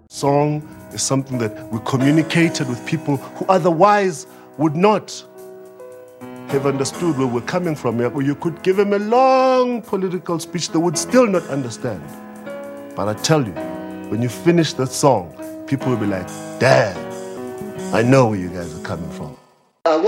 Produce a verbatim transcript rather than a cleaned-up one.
Song is something that we communicated with people who otherwise would not have understood where we're coming from. Or you could give them a long political speech, they would still not understand. But I tell you, when you finish that song, people will be like, damn, I know where you guys are coming from.